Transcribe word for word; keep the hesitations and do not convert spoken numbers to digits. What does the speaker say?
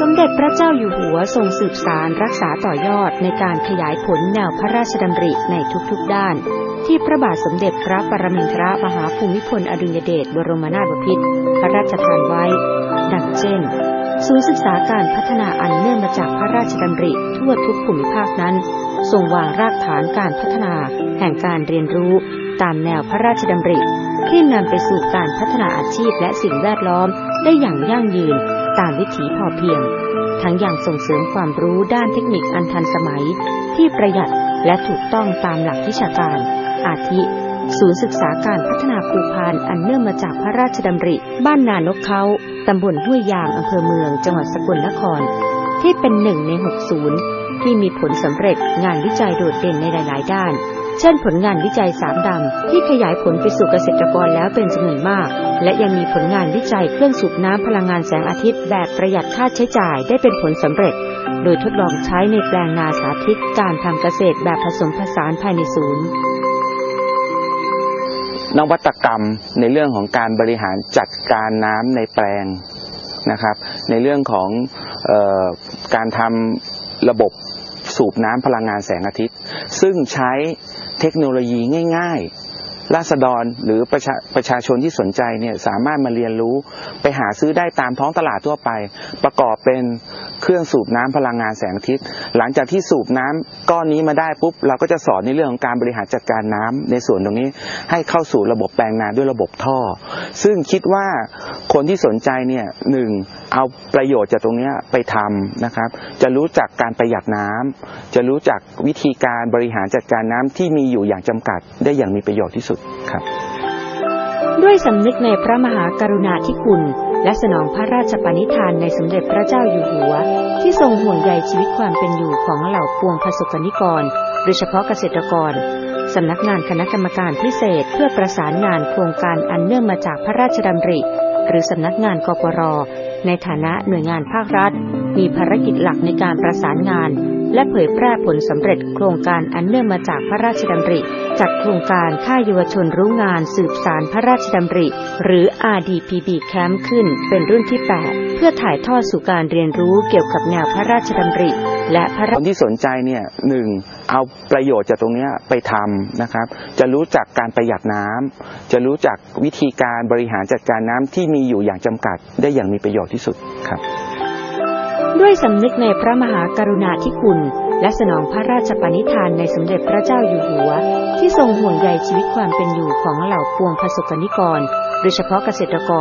สมเด็จพระเจ้าอยู่หัวทรงสืบสานรักษาต่อยอดในการขยายผลแนวพระราชดำริในทุกๆด้านที่พระบาทสมเด็จพระปรมินทรมหาภูมิพลอดุลยเดชบรมนาถบพิตรพระราชทานไว้ดังเช่นศูนย์ศึกษาการพัฒนาอันเนื่องมาจากพระราชดำริทั่วทุกภูมิภาคนั้นทรงวางรากฐานการพัฒนาแห่งการเรียนรู้ตามแนวพระราชดำริที่นำไปสู่การพัฒนาอาชีพและสิ่งแวดล้อมได้อย่างยั่งยืนตามวิถีพอเพียงทั้งยังส่งเสริมความรู้ด้านเทคนิคอันทันสมัยที่ประหยัดและถูกต้องตามหลักวิชาการอาทิศูนย์ศึกษาการพัฒนาภูพานอันเนื่องมาจากพระราชดำริบ้านนานกเขาตำบลห้วยยางอำเภอเมืองจังหวัดสกลนครที่เป็นหนึ่งในหกศูนย์ที่มีผลสำเร็จงานวิจัยโดดเด่นในหลายๆด้านเช่นผลงานวิจัยสามดำที่ขยายผลไปสู่เกษตรกรแล้วเป็นจำนวนมากและยังมีผลงานวิจัยเครื่องสูบน้ำพลังงานแสงอาทิตย์แบบประหยัดค่าใช้จ่ายได้เป็นผลสำเร็จโดยทดลองใช้ในแปลงนาสาธิตการทำเกษตรแบบผสมผสานภายในศูนย์นวัตกรรมในเรื่องของการบริหารจัดการน้ำในแปลงนะครับในเรื่องของเอ่อการทำระบบสูบน้ำพลังงานแสงอาทิตย์ซึ่งใช้เทคโนโลยีง่ายๆราษฎรหรือประชาประชาชนที่สนใจเนี่ยสามารถมาเรียนรู้ไปหาซื้อได้ตามท้องตลาดทั่วไปประกอบเป็นเครื่องสูบน้ำพลังงานแสงอาทิตย์หลังจากที่สูบน้ำก้อนนี้มาได้ปุ๊บเราก็จะสอนในเรื่องของการบริหารจัดการน้ำในส่วนตรงนี้ให้เข้าสู่ระบบแปลงนาด้วยระบบท่อซึ่งคิดว่าคนที่สนใจเนี่ยหนึ่งเอาประโยชน์จากตรงนี้ไปทำนะครับจะรู้จักการประหยัดน้ำจะรู้จักวิธีการบริหารจัดการน้ำที่มีอยู่อย่างจำกัดได้อย่างมีประโยชน์ที่สุดครับด้วยสำนึกในพระมหากรุณาธิคุณและสนองพระราชปณิธานในสมเด็จพระเจ้าอยู่หัวที่ทรงห่วงใยชีวิตความเป็นอยู่ของเหล่าปวงประสบนิกรโดยเฉพาะเกษตรกรสำนักงานคณะกรรมการพิเศษเพื่อประสานงานโครงการอันเนื่องมาจากพระราชดำริหรือสำนักงานกปร.ในฐานะหน่วยงานภาครัฐมีภารกิจหลักในการประสานงานและเผยแพร่ผลสำเร็จโครงการอันเนื่องมาจากพระราชดำริจัดโครงการค่ายเยาวชนรู้งานสืบสานพระราชดำริหรือ อาร์ ดี พี บี Camp ขึ้นเป็นรุ่นที่แปดเพื่อถ่ายทอดสู่การเรียนรู้เกี่ยวกับแนวพระราชดำริและพระคนที่สนใจเนี่ยหนึ่งเอาประโยชน์จากตรงนี้ไปทำนะครับจะรู้จักการประหยัดน้ำจะรู้จักวิธีการบริหารจัดการน้ำที่มีอยู่อย่างจำกัดได้อย่างมีประโยชน์ที่สุดครับด้วยสำนึกในพระมหากรุณาธิคุณและสนองพระราชปณิธานในสมเด็จพระเจ้าอยู่หัวที่ทรงห่วงใยชีวิตความเป็นอยู่ของเหล่าปวงประสบนิกรโดยเฉพาะเกษตรกร